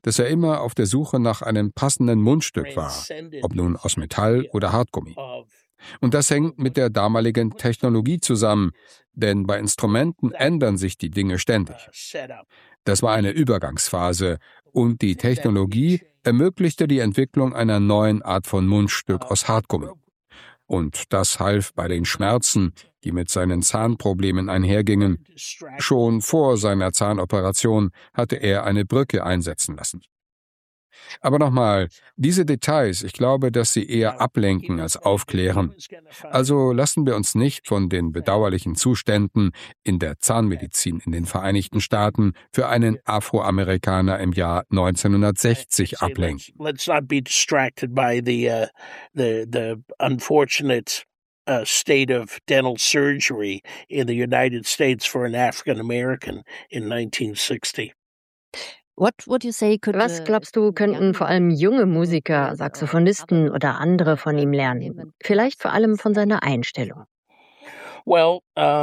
dass er immer auf der Suche nach einem passenden Mundstück war, ob nun aus Metall oder Hartgummi. Und das hängt mit der damaligen Technologie zusammen, denn bei Instrumenten ändern sich die Dinge ständig. Das war eine Übergangsphase und die Technologie ermöglichte die Entwicklung einer neuen Art von Mundstück aus Hartgummi. Und das half bei den Schmerzen, die mit seinen Zahnproblemen einhergingen. Schon vor seiner Zahnoperation hatte er eine Brücke einsetzen lassen. Aber nochmal, diese Details, ich glaube, dass sie eher ablenken als aufklären. Also lassen wir uns nicht von den bedauerlichen Zuständen in der Zahnmedizin in den Vereinigten Staaten für einen Afroamerikaner im Jahr 1960 ablenken. Let's not be distracted by the unfortunate state of dental surgery in the United States for an African American in 1960. Was glaubst du, könnten vor allem junge Musiker, Saxophonisten oder andere von ihm lernen? Vielleicht vor allem von seiner Einstellung. Well,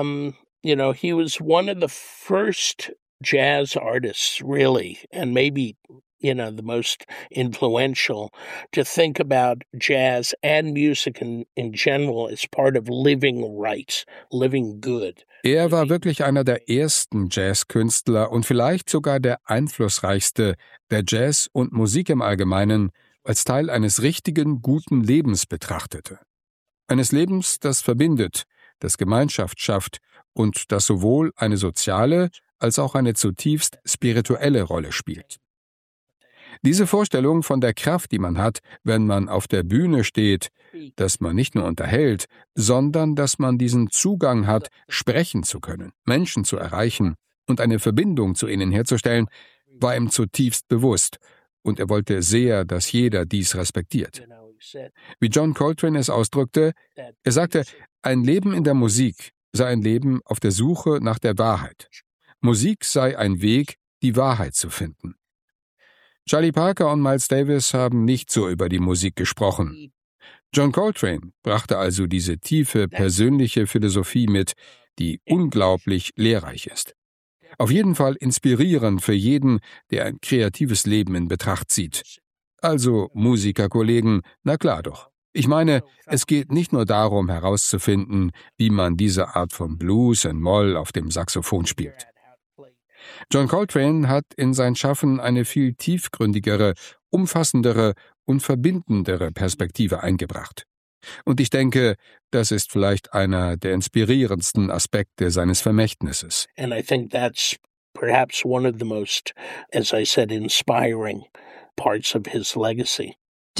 he was one of the first jazz artists, really, and maybe, the most influential, to think about jazz and music in general as part of living right, living good. Er war wirklich einer der ersten Jazzkünstler und vielleicht sogar der einflussreichste, der Jazz und Musik im Allgemeinen als Teil eines richtigen, guten Lebens betrachtete. Eines Lebens, das verbindet, das Gemeinschaft schafft und das sowohl eine soziale als auch eine zutiefst spirituelle Rolle spielt. Diese Vorstellung von der Kraft, die man hat, wenn man auf der Bühne steht, dass man nicht nur unterhält, sondern dass man diesen Zugang hat, sprechen zu können, Menschen zu erreichen und eine Verbindung zu ihnen herzustellen, war ihm zutiefst bewusst, und er wollte sehr, dass jeder dies respektiert. Wie John Coltrane es ausdrückte, er sagte, ein Leben in der Musik sei ein Leben auf der Suche nach der Wahrheit. Musik sei ein Weg, die Wahrheit zu finden. Charlie Parker und Miles Davis haben nicht so über die Musik gesprochen. John Coltrane brachte also diese tiefe, persönliche Philosophie mit, die unglaublich lehrreich ist. Auf jeden Fall inspirierend für jeden, der ein kreatives Leben in Betracht zieht. Also, Musikerkollegen, na klar doch. Ich meine, es geht nicht nur darum, herauszufinden, wie man diese Art von Blues und Moll auf dem Saxophon spielt. John Coltrane hat in sein Schaffen eine viel tiefgründigere, umfassendere und verbindendere Perspektive eingebracht. Und ich denke, das ist vielleicht einer der inspirierendsten Aspekte seines Vermächtnisses. And I think that's perhaps one of the most, as I said, inspiring parts of his legacy.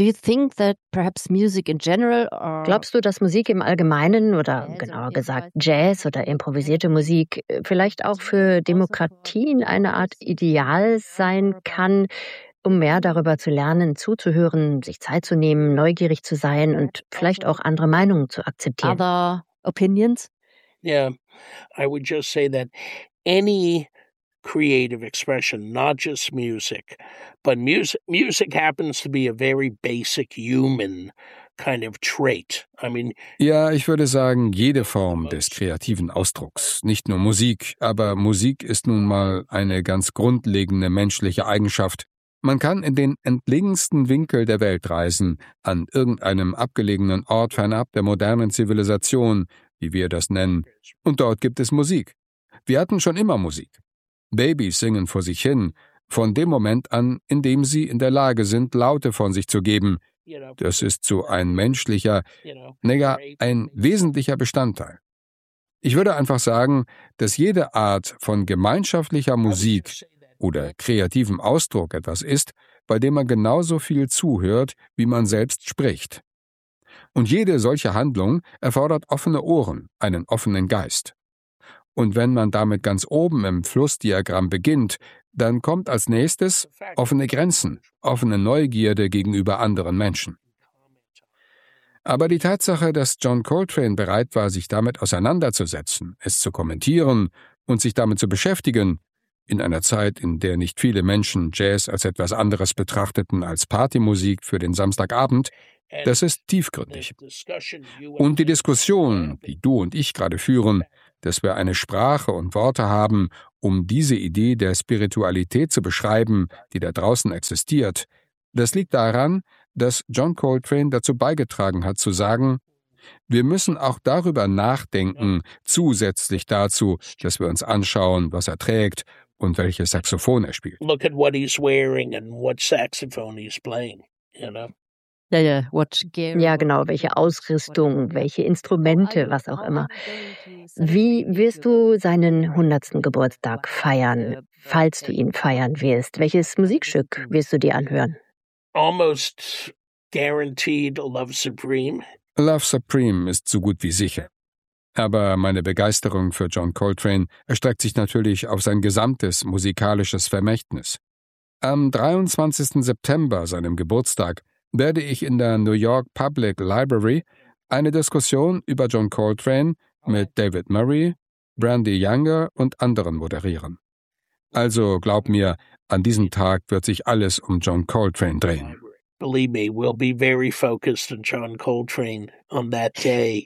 Glaubst du, dass Musik im Allgemeinen oder genauer gesagt Jazz oder improvisierte Musik vielleicht auch für Demokratien eine Art Ideal sein kann, um mehr darüber zu lernen, zuzuhören, sich Zeit zu nehmen, neugierig zu sein und vielleicht auch andere Meinungen zu akzeptieren? Other opinions? Yeah, I would just say that any creative expression, not just music, but music happens to be a very basic human kind of trait. Ja, ich würde sagen, jede Form des kreativen Ausdrucks, nicht nur Musik, aber Musik ist nun mal eine ganz grundlegende menschliche Eigenschaft. Man kann in den entlegensten Winkel der Welt reisen, an irgendeinem abgelegenen Ort fernab der modernen Zivilisation, wie wir das nennen, und dort gibt es Musik. Wir hatten schon immer Musik. Babys singen vor sich hin, von dem Moment an, in dem sie in der Lage sind, Laute von sich zu geben. Das ist so ein menschlicher, ein wesentlicher Bestandteil. Ich würde einfach sagen, dass jede Art von gemeinschaftlicher Musik oder kreativem Ausdruck etwas ist, bei dem man genauso viel zuhört, wie man selbst spricht. Und jede solche Handlung erfordert offene Ohren, einen offenen Geist. Und wenn man damit ganz oben im Flussdiagramm beginnt, dann kommt als nächstes offene Grenzen, offene Neugierde gegenüber anderen Menschen. Aber die Tatsache, dass John Coltrane bereit war, sich damit auseinanderzusetzen, es zu kommentieren und sich damit zu beschäftigen, in einer Zeit, in der nicht viele Menschen Jazz als etwas anderes betrachteten als Partymusik für den Samstagabend, das ist tiefgründig. Und die Diskussion, die du und ich gerade führen, dass wir eine Sprache und Worte haben, um diese Idee der Spiritualität zu beschreiben, die da draußen existiert, das liegt daran, dass John Coltrane dazu beigetragen hat zu sagen, wir müssen auch darüber nachdenken, zusätzlich dazu, dass wir uns anschauen, was er trägt und welches Saxophon er spielt. Look at what he's wearing and what saxophone he's playing, you know? Ja, genau, welche Ausrüstung, welche Instrumente, was auch immer. Wie wirst du seinen 100. Geburtstag feiern, falls du ihn feiern wirst? Welches Musikstück wirst du dir anhören? Almost guaranteed Love Supreme. Love Supreme ist so gut wie sicher. Aber meine Begeisterung für John Coltrane erstreckt sich natürlich auf sein gesamtes musikalisches Vermächtnis. Am 23. September, seinem Geburtstag, werde ich in der New York Public Library eine Diskussion über John Coltrane mit David Murray, Brandy Younger und anderen moderieren. Also glaub mir, an diesem Tag wird sich alles um John Coltrane drehen. Believe me, we'll be very focused on John Coltrane on that day.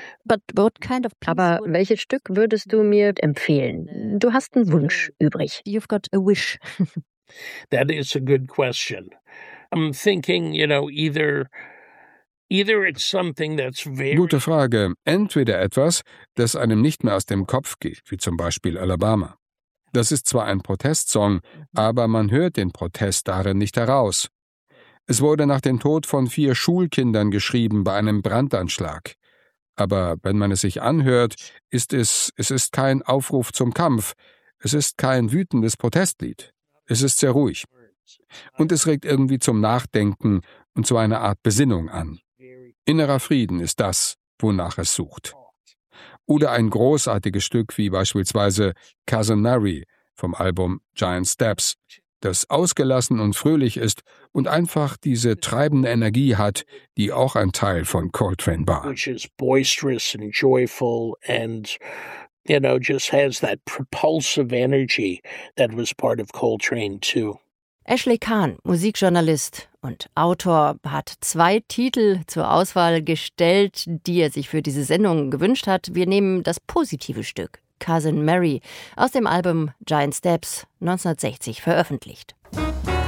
Aber welches Stück würdest du mir empfehlen? Du hast einen Wunsch übrig. You've got a wish. That is a good question. I'm thinking, either it's something that's very... Gute Frage. Entweder etwas, das einem nicht mehr aus dem Kopf geht, wie zum Beispiel Alabama. Das ist zwar ein Protestsong, aber man hört den Protest darin nicht heraus. Es wurde nach dem Tod von 4 Schulkindern geschrieben bei einem Brandanschlag. Aber wenn man es sich anhört, es ist kein Aufruf zum Kampf, es ist kein wütendes Protestlied. Es ist sehr ruhig. Und es regt irgendwie zum Nachdenken und zu einer Art Besinnung an. Innerer Frieden ist das, wonach es sucht. Oder ein großartiges Stück wie beispielsweise Cousin Mary vom Album Giant Steps, das ausgelassen und fröhlich ist und einfach diese treibende Energie hat, die auch ein Teil von Coltrane war. Which is boisterous and joyful and, just has that propulsive energy that was part of Coltrane too. Ashley Kahn, Musikjournalist und Autor, hat 2 Titel zur Auswahl gestellt, die er sich für diese Sendung gewünscht hat. Wir nehmen das positive Stück, Cousin Mary, aus dem Album Giant Steps, 1960 veröffentlicht.